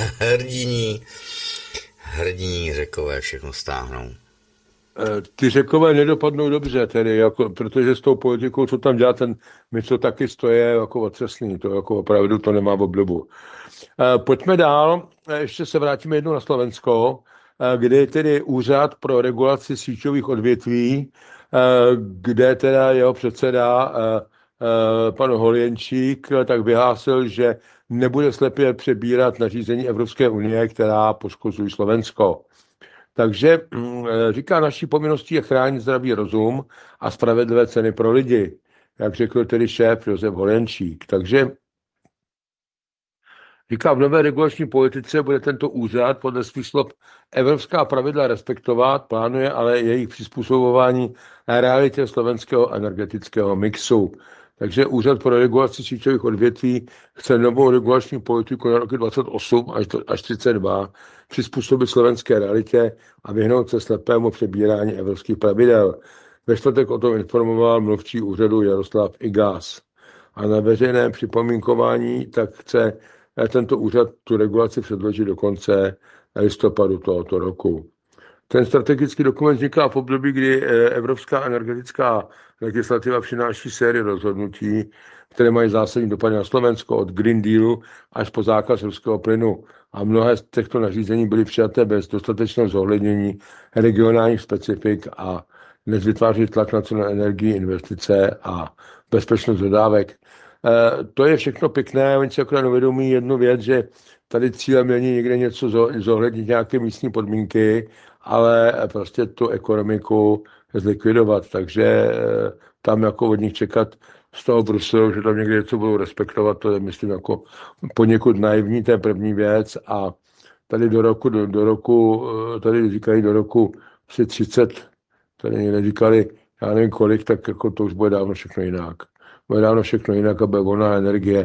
hrdiní Řekové všechno stáhnou.
Ty Řekové nedopadnou dobře, tedy, jako, protože s tou politikou, co tam dělá my to taky stojí jako otřesný, to jako opravdu to nemá obdobu. Pojďme dál, ještě se vrátíme jednou na Slovensko, kde je tedy úřad pro regulaci síťových odvětví, kde teda jeho předseda pan Holjenčík tak vyhlásil, že nebude slepě přebírat nařízení Evropské unie, která poškozují Slovensko. Takže říká, naší povinností je chránit zdravý rozum a spravedlivé ceny pro lidi, jak řekl tedy šéf Josef Holjenčík. Takže říká, v nové regulační politice bude tento úřad podle svých slov evropská pravidla respektovat, plánuje ale jejich přizpůsobování realitě slovenského energetického mixu. Takže Úřad pro regulaci síťových odvětví chce novou regulační politiku na roky 28 až 32 přizpůsobit slovenské realitě a vyhnout se slepému přebírání evropských pravidel. Ve čtvrtek o tom informoval mluvčí úřadu Jaroslav Igas. a na veřejném připomínkování, tak chce tento úřad tu regulaci předložit do konce listopadu tohoto roku. Ten strategický dokument vzniká v období, kdy evropská energetická legislativa přináší sérii rozhodnutí, které mají zásadní dopady na Slovensko, od Green Dealu až po zákaz ruského plynu. A mnohé z těchto nařízení byly přijaté bez dostatečného zohlednění regionálních specifik a dnes vytváří tlak na cenu energii, investice a bezpečnost dodávek. To je všechno pěkné, oni si akorát uvědomí jednu věc, že tady cílem není někde něco zohlednit, nějaké místní podmínky, ale prostě tu ekonomiku zlikvidovat. Takže tam jako od nich čekat z toho Bruselu, že tam někde něco budou respektovat, to je, myslím, jako poněkud naivní, to je první věc. A tady do roku, tady říkají do roku 30, tady někde říkali, já nevím kolik, tak jako to už bude dávno všechno jinak. Bude dávno všechno jinak a bude volná energie.